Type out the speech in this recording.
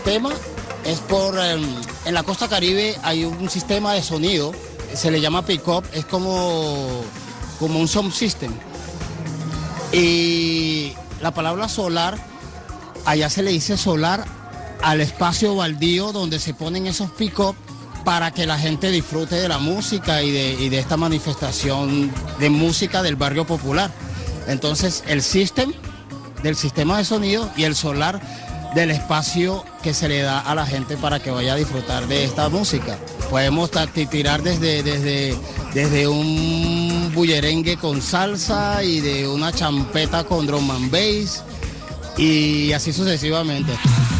Tema es en la costa Caribe hay un sistema de sonido, se le llama pick-up, es como un sound system. Y la palabra solar, allá se le dice solar al espacio baldío donde se ponen esos pick-up para que la gente disfrute de la música y de esta manifestación de música del barrio popular. Entonces el del sistema de sonido y el solar del espacio que se le da a la gente para que vaya a disfrutar de esta música. Podemos tirar desde un bullerengue con salsa y de una champeta con drum and bass y así sucesivamente.